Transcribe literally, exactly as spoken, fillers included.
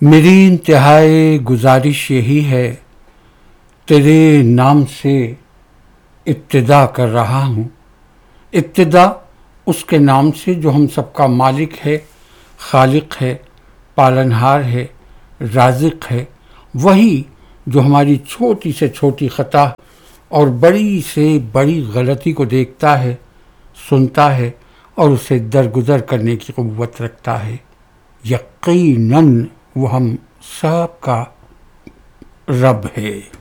मेरी इंतहाई गुजारिश यही है, तेरे नाम से इब्तिदा कर रहा हूँ। इब्तिदा उसके नाम से जो हम सबका मालिक है, खालिक है, पालनहार है, राज़िक है, वही जो हमारी छोटी से छोटी ख़ता और बड़ी से बड़ी गलती को देखता है, सुनता है और उसे दरगुजर करने की क़ुव्वत रखता है। यकीनन वो हम सब का रब है।